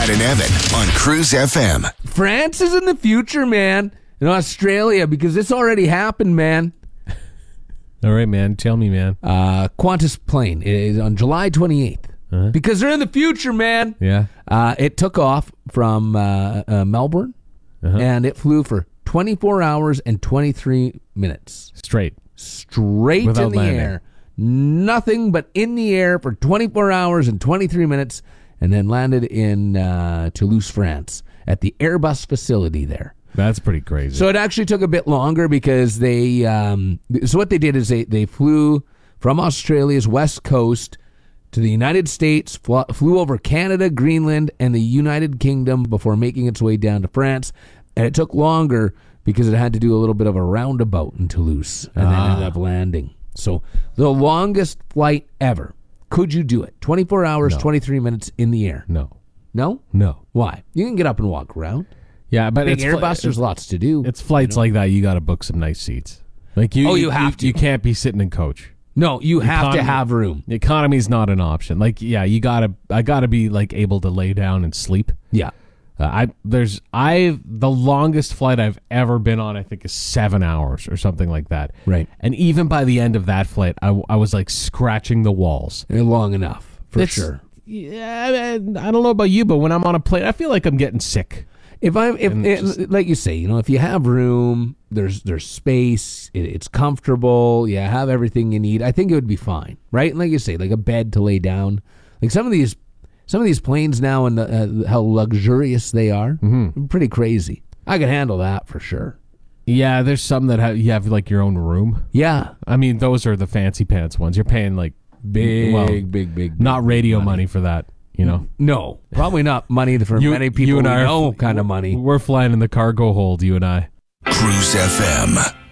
Brad and Evan on Cruise FM. France is in the future, man. In Australia, because this already happened, man. All right, man. Tell me, man. Qantas plane is on July 28th. Uh-huh. Because they're in the future, man. Yeah. It took off from Melbourne, and it flew for 24 hours and 23 minutes. Straight Without in the air. Nothing but in the air for 24 hours and 23 minutes, and then landed in Toulouse, France, at the Airbus facility there. That's pretty crazy. So it actually took a bit longer because they. So what they did is they flew from Australia's west coast to the United States, flew over Canada, Greenland, and the United Kingdom before making its way down to France. And it took longer because it had to do a little bit of a roundabout in Toulouse and then ended up landing. So the longest flight ever. Could you do it? 24 hours, 23 minutes in the air. No. No? No. Why? You can get up and walk around. Yeah, but Big Airbus, there's lots to do. It's flights like that. You got to book some nice seats. Like you have to. You can't be sitting in coach. No, you have to have room. The economy's not an option. Like, yeah, I gotta be like able to lay down and sleep. Yeah. The longest flight I've ever been on, I think, is 7 hours or something like that. Right. And even by the end of that flight, I was like scratching the walls. Long enough, for sure. Yeah, I don't know about you, but when I'm on a plane, I feel like I'm getting sick. Like you say, if you have room, there's space, it's comfortable, you have everything you need, I think it would be fine, right? And like you say, like a bed to lay down. Like some of these planes now and how luxurious they are, pretty crazy. I can handle that for sure. Yeah, there's some that you have like your own room. Yeah. I mean, those are the fancy pants ones. You're paying like big, not radio money for that. No, probably not money for many people you and I know kind of money. We're flying in the cargo hold, you and I. Cruise FM.